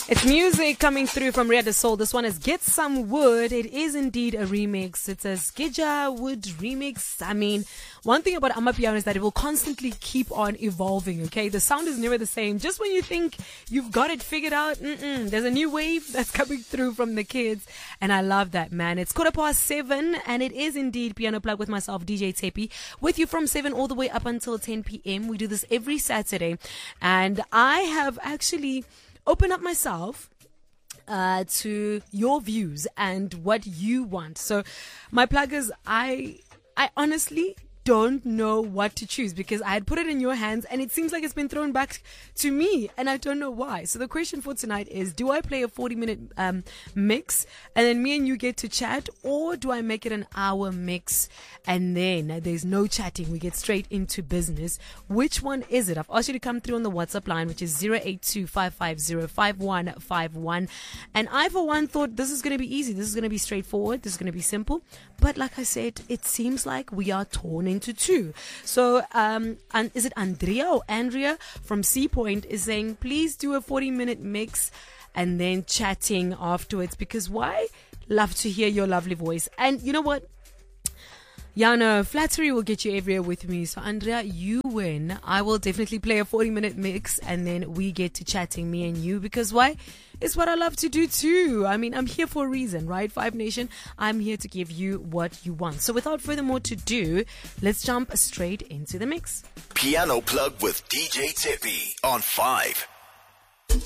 It's music coming through from Ria de Soul. This one is Get Some Wood. It is indeed a remix. It's a Skija Wood remix. I mean, one thing about Amapiano is that it will constantly keep on evolving, okay? The sound is never the same. Just when you think you've got it figured out, there's a new wave that's coming through from the kids. And I love that, man. It's 7:15 and it is indeed Piano Plug with myself, DJ Tepi, with you from 7 all the way up until 10 p.m. We do this every Saturday. And I have actually open up myself to your views and what you want. So my pluggers, I honestly don't know what to choose because I had put it in your hands and it seems like it's been thrown back to me and I don't know why. So the question for tonight is, do I play a 40-minute mix and then me and you get to chat, or do I make it an hour mix and then there's no chatting, we get straight into business? Which one is it? I've asked you to come through on the WhatsApp line, which is 082-550-5151. And I for one thought this is going to be easy, this is going to be straightforward, this is going to be simple, but like I said, it seems like we are torn into two. So and is it Andrea or Andrea from Sea Point is saying, please do a 40-minute mix and then chatting afterwards, because why? Love to hear your lovely voice. And you know what? Yana, flattery will get you everywhere with me. So Andrea, you win. I will definitely play a 40-minute mix and then we get to chatting, me and you, because why? It's what I love to do too. I mean, I'm here for a reason, right? Five Nation, I'm here to give you what you want. So without further more to do, let's jump straight into the mix. Piano Plug with DJ Tepi on 5.